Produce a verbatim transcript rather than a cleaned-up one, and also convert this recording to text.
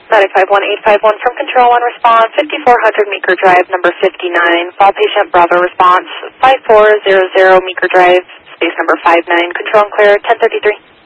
Medic five one eight five one from Control one response, fifty-four hundred Meeker Drive, number fifty-nine. Fall patient Bravo response, five four zero zero Meeker Drive, space number five nine. Control and clear, ten thirty-three.